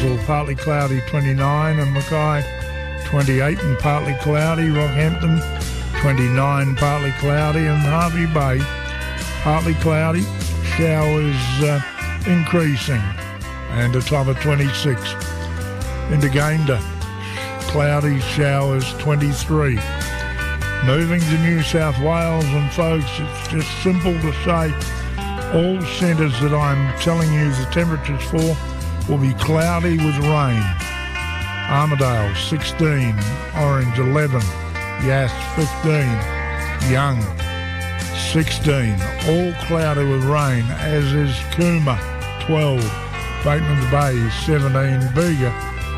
partly cloudy 29, and Mackay 28 and partly cloudy. Rockhampton 29, partly cloudy, and Harvey Bay partly cloudy. Showers increasing, and a top of 26. Into Gayndah, cloudy, showers 23. Moving to New South Wales, and folks, it's just simple to say all centres that I'm telling you the temperatures for will be cloudy with rain. Armidale 16, Orange 11, Yass 15, Young 16, all cloudy with rain, as is Cooma 12, Batemans Bay 17, Bega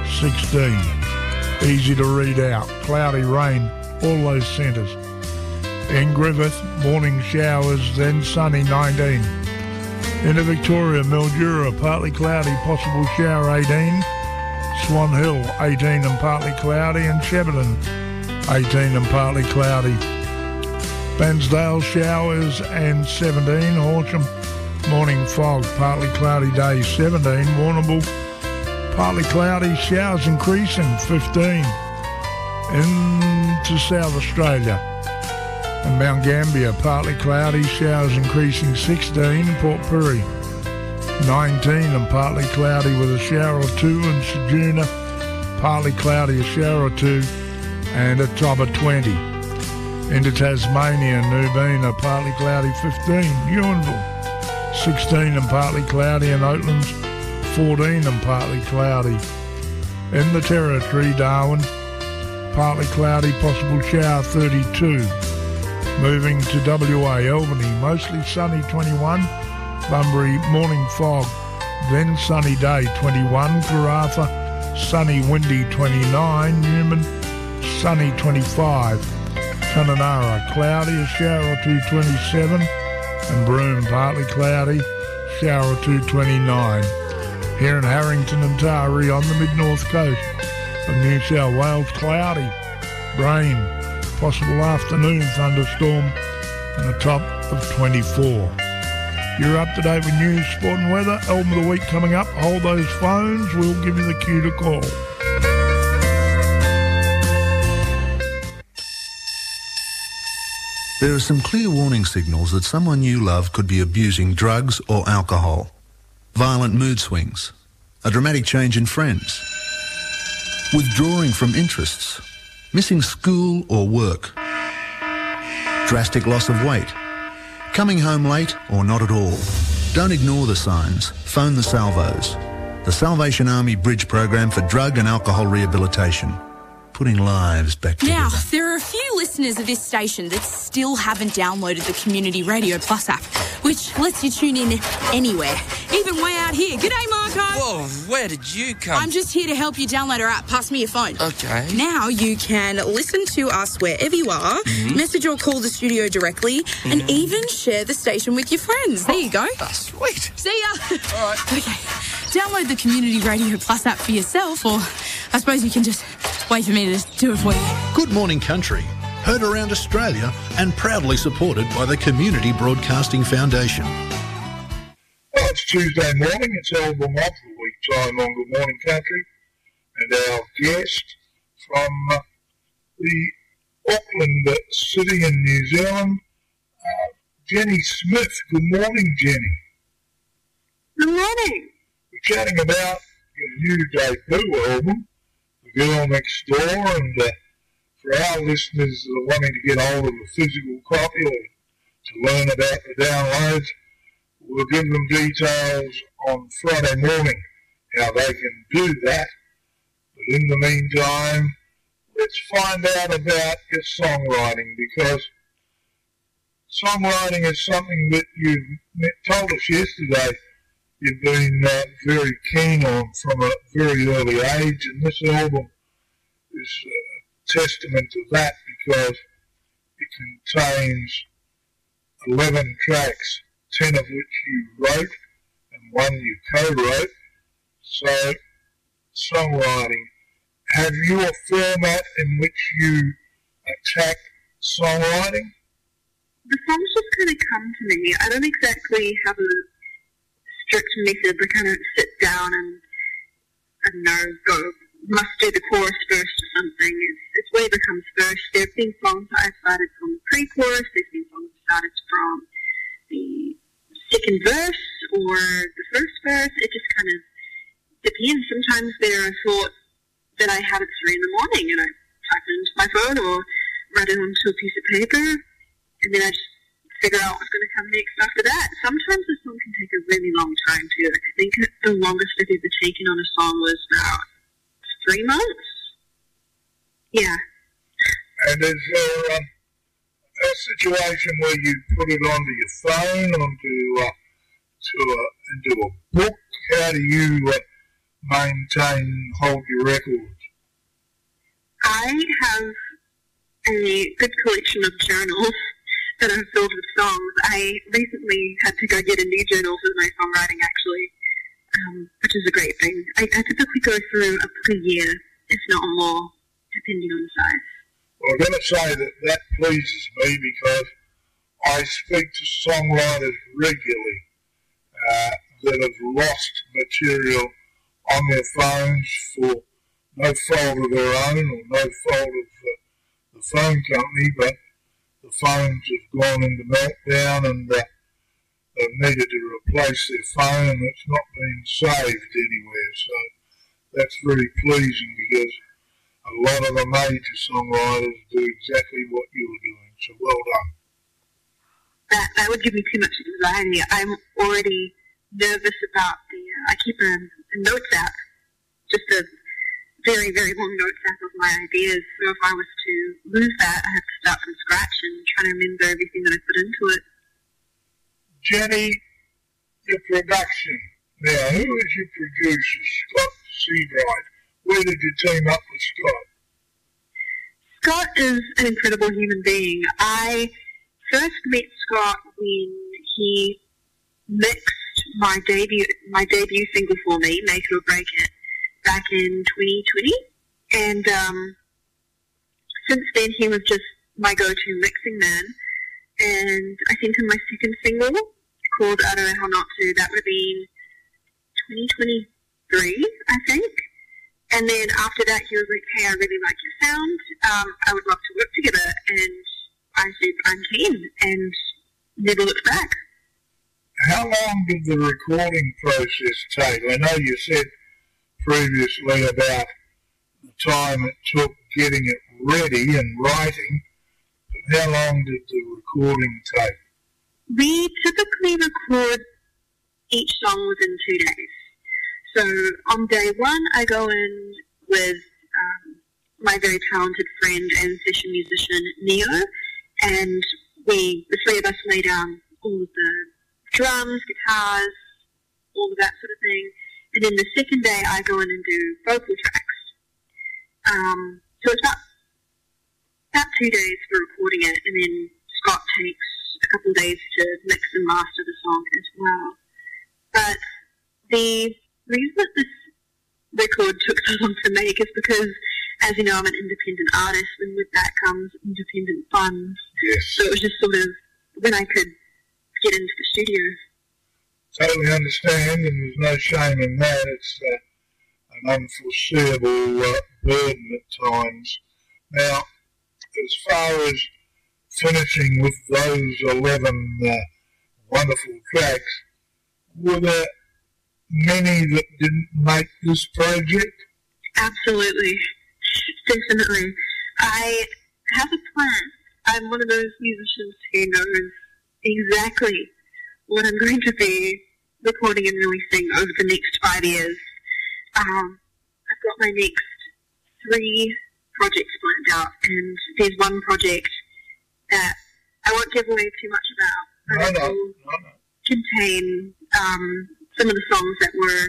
16. Easy to read out, cloudy rain, all those centres. In Griffith, morning showers, then sunny 19. Into Victoria, Mildura, partly cloudy, possible shower 18. Swan Hill 18 and partly cloudy, and Shepparton 18 and partly cloudy. Bansdale showers and 17. Horsham morning fog, partly cloudy day 17. Warrnambool partly cloudy, showers increasing 15. Into South Australia and Mount Gambier, partly cloudy, showers increasing 16. Port Pirie 19 and partly cloudy with a shower or two, and Ceduna partly cloudy, a shower or two, and a top of 20. Into Tasmania, Nubina, partly cloudy 15. Ewanville 16 and partly cloudy, and Oatlands 14 and partly cloudy. In the Territory, Darwin, partly cloudy, possible shower 32. Moving to WA, Albany, mostly sunny 21. Bunbury, morning fog, then sunny day 21. Karratha, sunny windy 29. Newman, sunny 25. Kununurra, cloudy, a shower or two 27. And Broome, partly cloudy, shower or two 29. Here in Harrington and Taree on the mid-north coast of New South Wales, cloudy, rain, possible afternoon thunderstorm, and a top of 24. You're up to date with news, sport and weather. Album of the week coming up. Hold those phones. We'll give you the cue to call. There are some clear warning signals that someone you love could be abusing drugs or alcohol. Violent mood swings, a dramatic change in friends, withdrawing from interests, missing school or work, drastic loss of weight, coming home late or not at all. Don't ignore the signs. Phone the Salvos, the Salvation Army Bridge Program for Drug and Alcohol Rehabilitation, putting lives back together. Now, there are a few listeners of this station that still haven't downloaded the Community Radio Plus app, which lets you tune in anywhere, even way out here. G'day, Marco. Whoa, where did you come? I'm just here to help you download our app. Pass me your phone. Okay. Now you can listen to us wherever you are, message or call the studio directly, and even share the station with your friends. There you go. Oh, sweet. See ya. All right. Okay. Download the Community Radio Plus app for yourself, or I suppose you can just wait for me to do it for you. Good Morning Country, heard around Australia and proudly supported by the Community Broadcasting Foundation. Well, it's Tuesday morning. It's Album of the Week time on Good Morning Country. And our guest from the Auckland City in New Zealand, Jenny Smith. Good morning, Jenny. Good morning. We're chatting about your new debut album, The Girl Next Door, and for our listeners that are wanting to get hold of a physical copy or to learn about the downloads, we'll give them details on Friday morning how they can do that. But in the meantime, let's find out about your songwriting, because songwriting is something that you told us yesterday you've been very keen on from a very early age, and this album is a testament to that, because it contains 11 tracks, 10 of which you wrote and one you co-wrote. So, songwriting. Have you a format in which you attack songwriting? The songs just kind of come to me. I don't exactly have a strict method. I kind of sit down and I don't know, must do the chorus first or something. It's whatever comes first. There have been songs that I've started from the pre-chorus. There's been songs that started from the second verse or the first verse. It just kind of depends. Sometimes there are thoughts that I have at 3 a.m. and I type it into my phone or write it onto a piece of paper, and then I just figure out what's going to come next after that. Sometimes a song can take a really long time too. I think the longest I've ever taken on a song was about 3 months. Yeah. And is there a situation where you put it onto your phone, into a book? How do you hold your records? I have a good collection of journals that are filled with songs. I recently had to go get a new journal for my songwriting, actually, which is a great thing. I typically go through a book a year, if not more, depending on the size. Well, I'm going to say that pleases me because I speak to songwriters regularly that have lost material on their phones for no fault of their own or no fault of the phone company, but the phones have gone into meltdown and they've needed to replace their phone and it's not been saved anywhere. So that's very pleasing because a lot of the major songwriters do exactly what you're doing. So well done. That would give me too much anxiety. I'm already nervous about I keep a notes app, just a very, very long notes app of my ideas. So if I was to lose that, I have to start from scratch and try to remember everything that I put into it. Jenny, your production. Now, who is your producer? Scott Seabright. Where did you team up with Scott? Scott is an incredible human being. I first met Scott when he mixed my debut single for me, Make It or Break It, back in 2020. And since then, he was just my go-to mixing man. And I think in my second single, called I Don't Know How Not To, that would have been 2023, I think. And then after that, he was like, hey, I really like your sound. I would love to work together. And I said, I'm keen, and never looked back. How long did the recording process take? I know you said previously about the time it took getting it ready and writing, but how long did the recording take? We typically record each song within 2 days. So on day one, I go in with my very talented friend and session musician, Neo, and the three of us lay down all of the drums, guitars, all of that sort of thing. And then the second day, I go in and do vocal tracks. So it's about 2 days for recording it, and then Scott takes a couple of days to mix and master the song as well. But the reason that this record took so long to make is because, as you know, I'm an independent artist, and with that comes independent funds. Yes. So it was just sort of when I could get into the studio. Totally understand, and there's no shame in that. It's an unforeseeable burden at times. Now, as far as finishing with those 11 wonderful tracks, were there many that didn't make this project? Absolutely. Definitely. I have a plan. I'm one of those musicians who knows exactly what I'm going to be recording and releasing over the next 5 years. I've got my next 3 projects planned out, and there's one project that I won't give away too much about, but it will contain some of the songs that were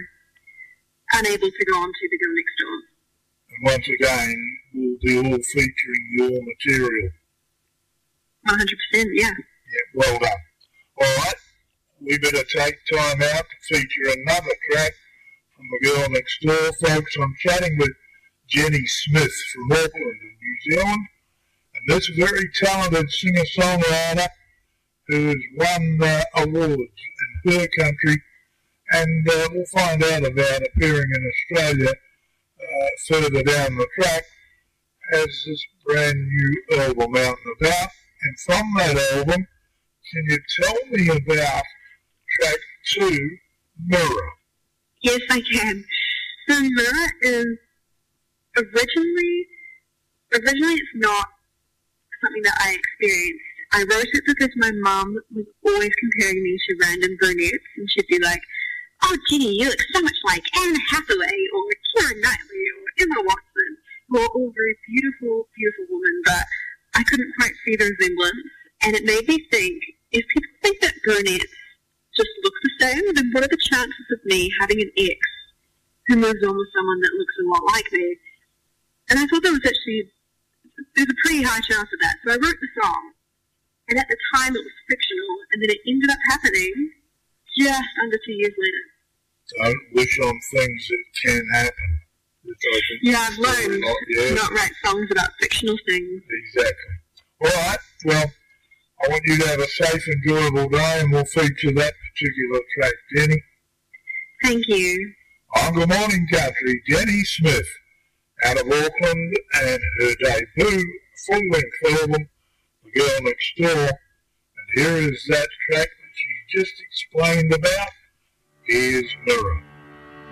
unable to go onto the Girl Next Door. And once again, we'll be all featuring your material. 100%, yeah. Yeah, well done. All right, we better take time out to feature another track from the Girl Next Door. Folks, I'm chatting with Jenny Smith from Auckland in New Zealand, and this very talented singer-songwriter who has won awards in her country, and we'll find out about appearing in Australia further down the track, has this brand new album out and about. And from that album, can you tell me about track 2, Mirror? Yes, I can. So Mirror is originally it's not something that I experienced. I wrote it because my mum was always comparing me to random brunettes, and she'd be like, "Oh, Ginny, you look so much like Anne Hathaway or Keira Knightley or Emma Watson, who are all very beautiful, beautiful women," but I couldn't quite see the resemblance, and it made me think, if people think that brunettes just look the same, then what are the chances of me having an ex who moves on with someone that looks a lot like me? And I thought there's a pretty high chance of that. So I wrote the song, and at the time it was fictional, and then it ended up happening just under 2 years later. Don't wish on things that can happen. Yeah, I've learned to not write songs about fictional things. Exactly. All right, well, I want you to have a safe, enjoyable day, and we'll feature that particular track, Jenny. Thank you. On Good Morning Country, Jenny Smith, out of Auckland, and her debut full-length album, The Girl Next Door. And here is that track that she just explained about. Here's Mirror.